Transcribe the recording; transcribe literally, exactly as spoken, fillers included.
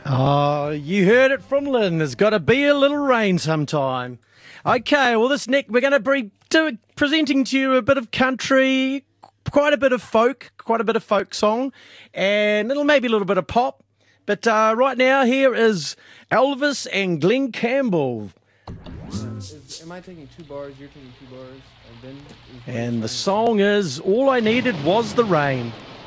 Oh, you heard it from Lynn. There's got to be a little rain sometime. Okay, well, this Nick, we're going to be do, presenting to you a bit of country, quite a bit of folk, quite a bit of folk song, and little maybe a little bit of pop. But uh, right now, here is Elvis and Glenn Campbell. Is, am I taking two bars? You're taking two bars, and then. And the song is All I Needed Was the Rain.